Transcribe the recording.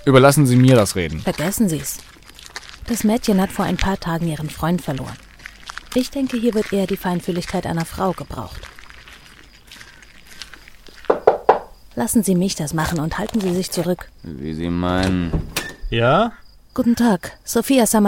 Überlassen Sie mir das Reden. Vergessen Sie's. Das Mädchen hat vor ein paar Tagen ihren Freund verloren. Ich denke, hier wird eher die Feinfühligkeit einer Frau gebraucht. Lassen Sie mich das machen und halten Sie sich zurück. Wie Sie meinen. Ja? Guten Tag, Sophia Samar.